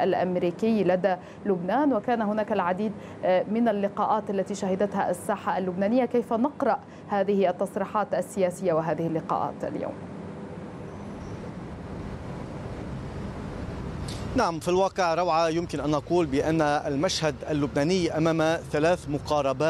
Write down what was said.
الأمريكي لدى لبنان، وكان هناك العديد من اللقاءات التي شهدتها الساحة اللبنانية. كيف نقرأ هذه التصريحات السياسية وهذه اللقاءات اليوم؟ نعم، في الواقع روعة، يمكن أن نقول بأن المشهد اللبناني أمام ثلاث مقاربات